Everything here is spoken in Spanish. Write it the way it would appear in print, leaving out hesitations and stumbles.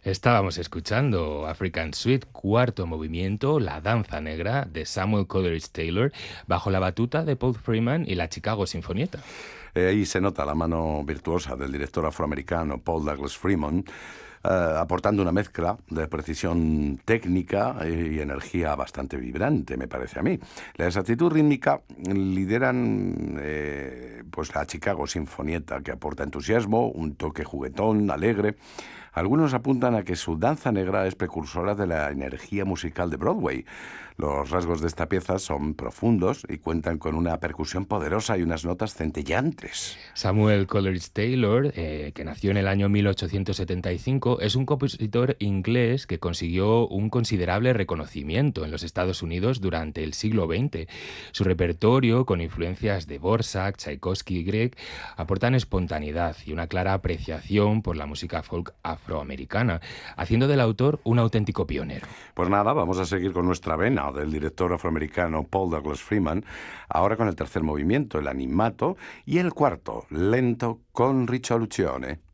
Estábamos escuchando African Suite, cuarto movimiento, La Danza Negra, de Samuel Coleridge Taylor, bajo la batuta de Paul Freeman y la Chicago Sinfonietta. Ahí se nota la mano virtuosa del director afroamericano Paul Douglas Freeman, aportando una mezcla de precisión técnica y energía bastante vibrante, me parece a mí. La exactitud rítmica lideran pues la Chicago Sinfonietta, que aporta entusiasmo, un toque juguetón, alegre. Algunos apuntan a que su danza negra es precursora de la energía musical de Broadway. Los rasgos de esta pieza son profundos y cuentan con una percusión poderosa y unas notas centelleantes. Samuel Coleridge Taylor, que nació en el año 1875, es un compositor inglés que consiguió un considerable reconocimiento en los Estados Unidos durante el siglo XX. Su repertorio, con influencias de Dvorak, Tchaikovsky y Grieg, aportan espontaneidad y una clara apreciación por la música folk afroamericana, haciendo del autor un auténtico pionero. Pues nada, vamos a seguir con nuestra vena del director afroamericano Paul Douglas Freeman, ahora con el tercer movimiento, el animato, y el cuarto, lento con risoluzione.